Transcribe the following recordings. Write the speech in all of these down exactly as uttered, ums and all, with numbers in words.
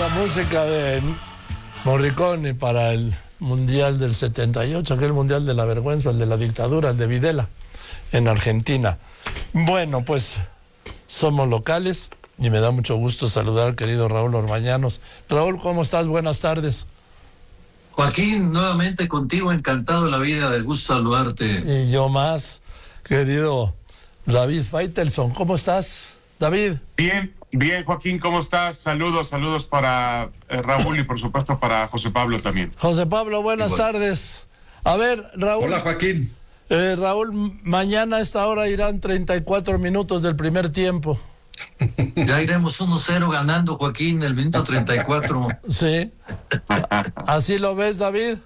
la música de Morricone para el Mundial del setenta y ocho, aquel Mundial de la vergüenza, el de la dictadura, el de Videla, en Argentina. Bueno, pues somos locales y me da mucho gusto saludar al querido Raúl Orbañanos. Raúl, ¿cómo estás? Buenas tardes. Joaquín, nuevamente contigo, encantado de la vida, del gusto saludarte. Y yo más, querido David Faitelson, ¿cómo estás, David? Bien, bien, Joaquín, ¿cómo estás? Saludos, saludos para eh, Raúl y por supuesto para José Pablo también. José Pablo, buenas Igual. tardes. A ver, Raúl. Hola, Joaquín. Eh, Raúl, mañana a esta hora irán treinta y cuatro minutos del primer tiempo. Ya iremos uno cero ganando, Joaquín, el minuto treinta y cuatro. Sí. ¿Así lo ves, David?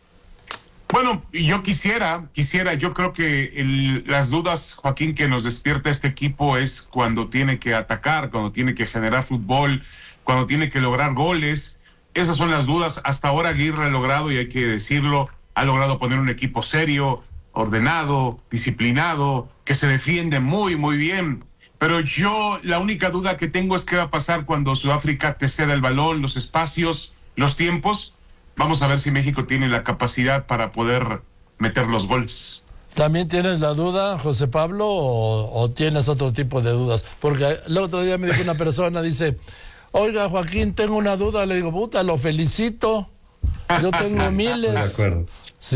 Bueno, yo quisiera, quisiera, yo creo que el, las dudas, Joaquín, que nos despierta este equipo es cuando tiene que atacar, cuando tiene que generar fútbol, cuando tiene que lograr goles. Esas son las dudas. Hasta ahora Aguirre ha logrado, y hay que decirlo, ha logrado poner un equipo serio, ordenado, disciplinado, que se defiende muy, muy bien. Pero yo, la única duda que tengo es qué va a pasar cuando Sudáfrica te ceda el balón, los espacios, los tiempos. Vamos a ver si México tiene la capacidad para poder meter los goles. ¿También tienes la duda, José Pablo, o, o tienes otro tipo de dudas? Porque el otro día me dijo una persona, dice, oiga, Joaquín, tengo una duda. Le digo, puta, lo felicito. Yo tengo miles. De acuerdo. Sí.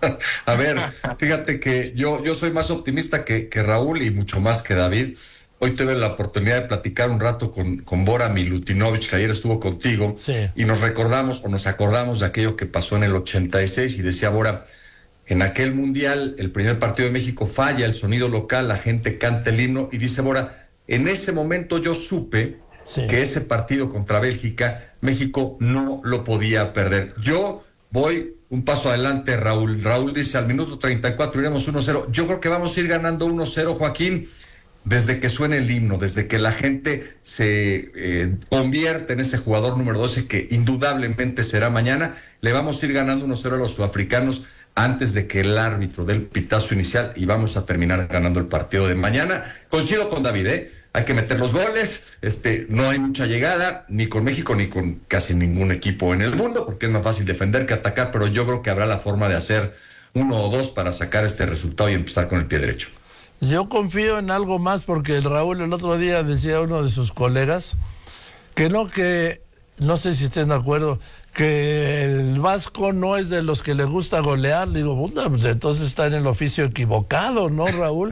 A ver, fíjate que yo, yo soy más optimista que, que Raúl y mucho más que David. Hoy tuve la oportunidad de platicar un rato con, con Bora Milutinovic, que ayer estuvo contigo, sí. Y nos recordamos o nos acordamos de aquello que pasó en el ochenta y seis, y decía Bora, en aquel mundial, el primer partido de México, falla el sonido local, la gente canta el himno, y dice Bora, en ese momento yo supe sí. que ese partido contra Bélgica, México no lo podía perder. Yo voy un paso adelante, Raúl. Raúl dice, al minuto treinta y cuatro iremos uno cero. Yo creo que vamos a ir ganando uno cero, Joaquín, desde que suene el himno, desde que la gente se eh, convierte en ese jugador número doce, que indudablemente será mañana. Le vamos a ir ganando uno cero a los sudafricanos antes de que el árbitro dé el pitazo inicial, y vamos a terminar ganando el partido de mañana. Coincido con David, ¿eh? Hay que meter los goles, este, no hay mucha llegada, ni con México, ni con casi ningún equipo en el mundo, porque es más fácil defender que atacar, pero yo creo que habrá la forma de hacer uno o dos para sacar este resultado y empezar con el pie derecho. Yo confío en algo más, porque el Raúl el otro día decía a uno de sus colegas que no, que, no sé si estén de acuerdo, que el Vasco no es de los que le gusta golear. Le digo, puta, pues entonces está en el oficio equivocado, ¿no, Raúl?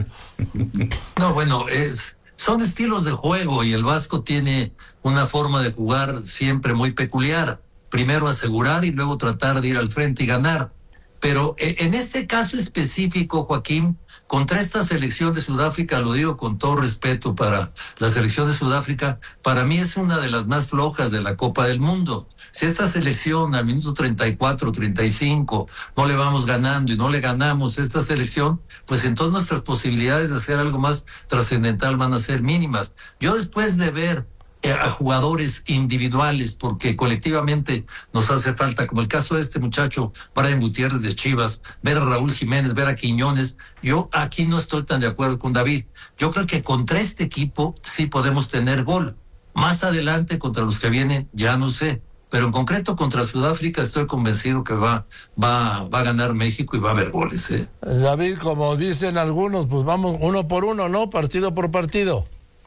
No, bueno, es... son estilos de juego, y el Vasco tiene una forma de jugar siempre muy peculiar. Primero asegurar y luego tratar de ir al frente y ganar. Pero en este caso específico, Joaquín, contra esta selección de Sudáfrica, lo digo con todo respeto para la selección de Sudáfrica, para mí es una de las más flojas de la Copa del Mundo. Si esta selección al minuto treinta y cuatro, treinta y cinco no le vamos ganando y no le ganamos a esta selección, pues entonces nuestras posibilidades de hacer algo más trascendental van a ser mínimas. Yo, después de ver a jugadores individuales, porque colectivamente nos hace falta, como el caso de este muchacho Brian Gutiérrez de Chivas, ver a Raúl Jiménez, ver a Quiñones, yo aquí no estoy tan de acuerdo con David. Yo creo que contra este equipo sí podemos tener gol. Más adelante, contra los que vienen, ya no sé, pero en concreto contra Sudáfrica estoy convencido que va, va, va a ganar México y va a haber goles, ¿eh? David, como dicen algunos, pues vamos uno por uno, ¿no? Partido por partido.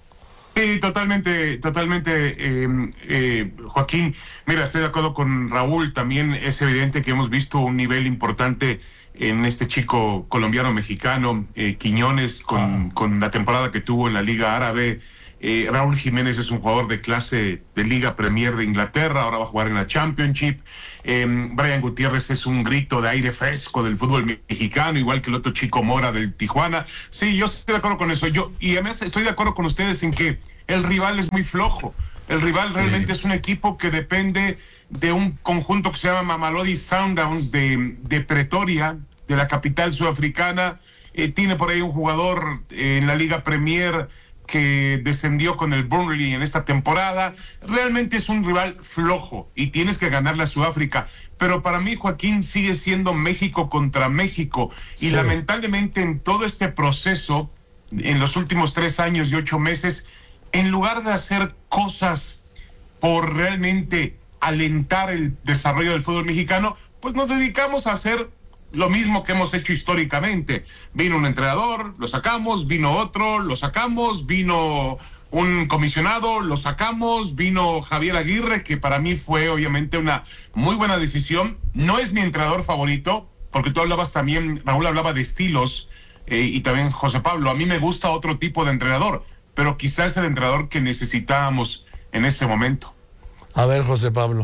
Sí, totalmente, totalmente, eh, eh, Joaquín. Mira, estoy de acuerdo con Raúl. También es evidente que hemos visto un nivel importante en este chico colombiano-mexicano, eh, Quiñones, con, ah. con la temporada que tuvo en la Liga Árabe. Eh, Raúl Jiménez es un jugador de clase de Liga Premier de Inglaterra, ahora va a jugar en la Championship. Eh, Brian Gutiérrez es un grito de aire fresco del fútbol mexicano, igual que el otro chico Mora del Tijuana. Sí, yo estoy de acuerdo con eso. Yo, y además estoy de acuerdo con ustedes en que el rival es muy flojo. El rival realmente sí. es un equipo que depende de un conjunto que se llama Mamelodi Sundowns de, de Pretoria, de la capital sudafricana. Eh, tiene por ahí un jugador eh, en la Liga Premier que descendió con el Burnley en esta temporada. Realmente es un rival flojo y tienes que ganarle a Sudáfrica. Pero para mí, Joaquín, sigue siendo México contra México. Y sí. lamentablemente en todo este proceso, en los últimos tres años y ocho meses, en lugar de hacer cosas por realmente alentar el desarrollo del fútbol mexicano, pues nos dedicamos a hacer lo mismo que hemos hecho históricamente. Vino un entrenador, lo sacamos, vino otro, lo sacamos, vino un comisionado, lo sacamos, vino Javier Aguirre, que para mí fue obviamente una muy buena decisión. No es mi entrenador favorito, porque tú hablabas también, Raúl hablaba de estilos, eh, y también José Pablo, a mí me gusta otro tipo de entrenador, pero quizás el entrenador que necesitábamos en ese momento. A ver, José Pablo.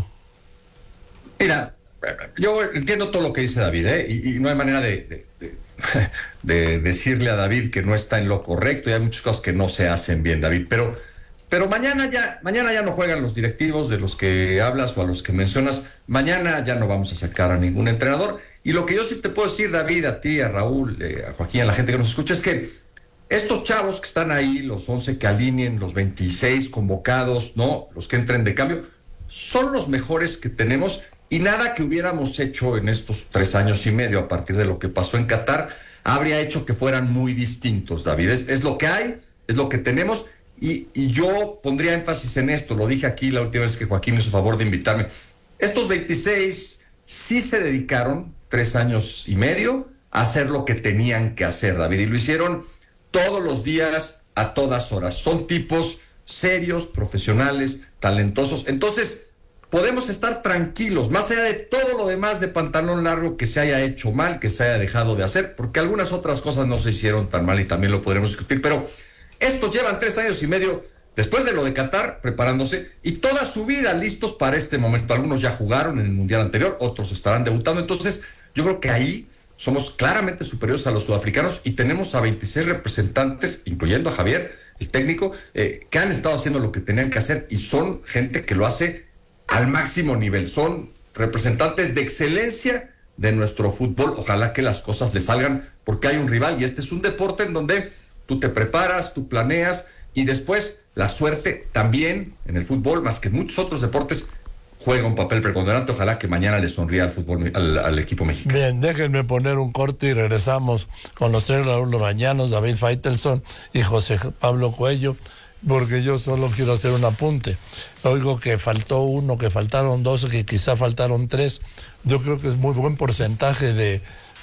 Mira, yo entiendo todo lo que dice David, ¿eh? y, y no hay manera de, de, de, de decirle a David que no está en lo correcto, y hay muchas cosas que no se hacen bien, David, pero, pero mañana ya, mañana ya no juegan los directivos de los que hablas o a los que mencionas. Mañana ya no vamos a sacar a ningún entrenador, y lo que yo sí te puedo decir, David, a ti, a Raúl, eh, a Joaquín, a la gente que nos escucha, es que estos chavos que están ahí, los once que alineen, los veintiséis convocados, ¿no? Los que entren de cambio, son los mejores que tenemos. Y nada que hubiéramos hecho en estos tres años y medio a partir de lo que pasó en Qatar habría hecho que fueran muy distintos, David. Es, es lo que hay, es lo que tenemos, y, y yo pondría énfasis en esto. Lo dije aquí la última vez que Joaquín me hizo favor de invitarme. Estos veintiséis sí se dedicaron tres años y medio a hacer lo que tenían que hacer, David, y lo hicieron todos los días, a todas horas. Son tipos serios, profesionales, talentosos. Entonces, podemos estar tranquilos, más allá de todo lo demás de pantalón largo que se haya hecho mal, que se haya dejado de hacer, porque algunas otras cosas no se hicieron tan mal y también lo podremos discutir, pero estos llevan tres años y medio después de lo de Qatar preparándose y toda su vida listos para este momento. Algunos ya jugaron en el Mundial anterior, otros estarán debutando. Entonces yo creo que ahí somos claramente superiores a los sudafricanos y tenemos a veintiséis representantes, incluyendo a Javier, el técnico, eh, que han estado haciendo lo que tenían que hacer, y son gente que lo hace al máximo nivel. Son representantes de excelencia de nuestro fútbol. Ojalá que las cosas le salgan, porque hay un rival y este es un deporte en donde tú te preparas, tú planeas, y después la suerte también en el fútbol, más que en muchos otros deportes, juega un papel preponderante. Ojalá que mañana le sonría al fútbol, al, al equipo mexicano. Bien, déjenme poner un corte y regresamos con los tres Raúl Orañanos, David Faitelson y José Pablo Cuello, porque yo solo quiero hacer un apunte. Oigo que faltó uno, que faltaron dos, que quizá faltaron tres. Yo creo que es muy buen porcentaje de,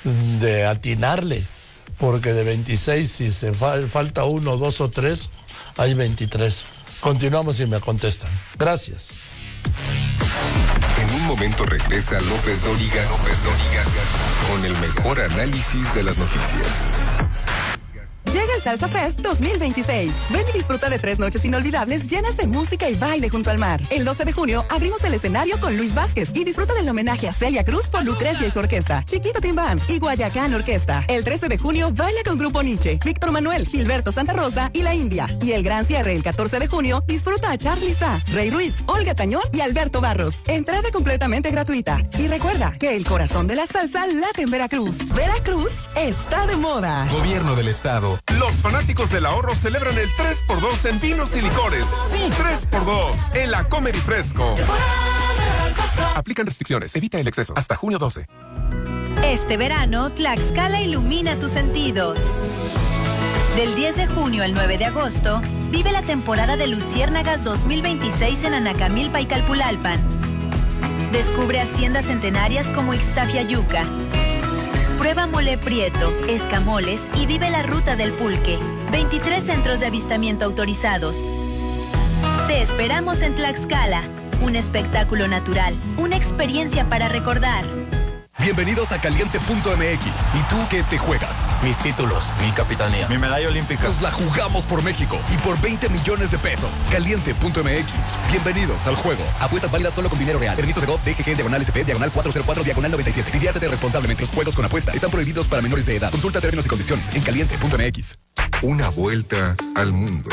de atinarle, porque de veintiséis, si se fa falta uno, dos o tres, hay veintitrés. Continuamos y me contestan. Gracias. En un momento regresa López Dóriga, López Dóriga, con el mejor análisis de las noticias. Llega el Salsa Fest dos mil veintiséis. Ven y disfruta de tres noches inolvidables llenas de música y baile junto al mar. El doce de junio abrimos el escenario con Luis Vázquez y disfruta del homenaje a Celia Cruz por Lucrecia y su orquesta, Chiquito Tim Band y Guayacán Orquesta. El trece de junio baila con Grupo Nietzsche, Víctor Manuel, Gilberto Santa Rosa y La India. Y el gran cierre el catorce de junio disfruta a Charly Sa, Rey Ruiz, Olga Tañón y Alberto Barros. Entrada completamente gratuita. Y recuerda que el corazón de la salsa late en Veracruz. Veracruz está de moda. Gobierno del Estado. Los fanáticos del ahorro celebran el tres por dos en vinos y licores. Sí, tres por dos en la Comer y Fresco. Aplican restricciones. Evita el exceso. Hasta junio doce. Este verano, Tlaxcala ilumina tus sentidos. Del diez de junio al nueve de agosto, vive la temporada de Luciérnagas dos mil veintiséis en Anacamilpa y Calpulalpan. Descubre haciendas centenarias como Ixtafiayuca. Prueba mole prieto, escamoles y vive la ruta del pulque. veintitrés centros de avistamiento autorizados. Te esperamos en Tlaxcala. Un espectáculo natural, una experiencia para recordar. Bienvenidos a Caliente punto M X. ¿Y tú qué te juegas? Mis títulos, mi capitanía, mi medalla olímpica. Nos la jugamos por México y por veinte millones de pesos. Caliente punto M X. Bienvenidos al juego. Apuestas válidas solo con dinero real. Permiso de G O P, D G G, diagonal S P, diagonal cuatrocientos cuatro, diagonal noventa y siete. Diviértete responsablemente. Los juegos con apuesta están prohibidos para menores de edad. Consulta términos y condiciones en Caliente punto M X. Una vuelta al mundo.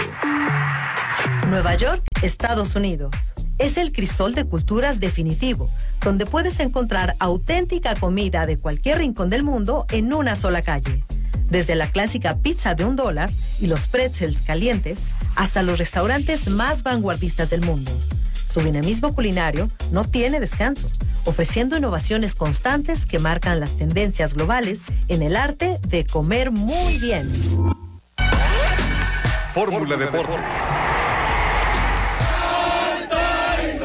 Nueva York, Estados Unidos. Es el crisol de culturas definitivo, donde puedes encontrar auténtica comida de cualquier rincón del mundo en una sola calle. Desde la clásica pizza de un dólar y los pretzels calientes, hasta los restaurantes más vanguardistas del mundo. Su dinamismo culinario no tiene descanso, ofreciendo innovaciones constantes que marcan las tendencias globales en el arte de comer muy bien. Fórmula Deportes.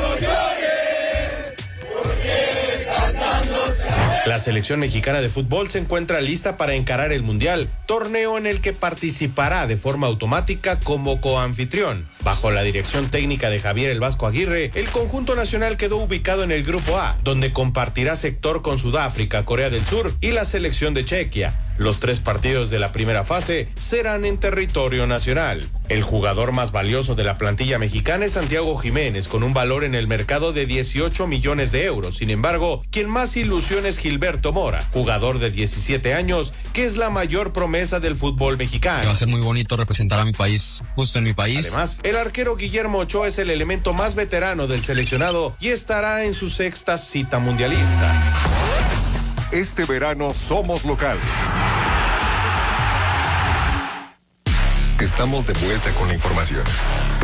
La selección mexicana de fútbol se encuentra lista para encarar el Mundial, torneo en el que participará de forma automática como coanfitrión. Bajo la dirección técnica de Javier El Vasco Aguirre, el conjunto nacional quedó ubicado en el Grupo A, donde compartirá sector con Sudáfrica, Corea del Sur y la selección de Chequia. Los tres partidos de la primera fase serán en territorio nacional. El jugador más valioso de la plantilla mexicana es Santiago Jiménez, con un valor en el mercado de dieciocho millones de euros. Sin embargo, quien más ilusiona es Gilberto Mora, jugador de diecisiete años, que es la mayor promesa del fútbol mexicano. Va a ser muy bonito representar a mi país, justo en mi país. Además, el arquero Guillermo Ochoa es el elemento más veterano del seleccionado y estará en su sexta cita mundialista. Este verano somos locales. Estamos de vuelta con la información.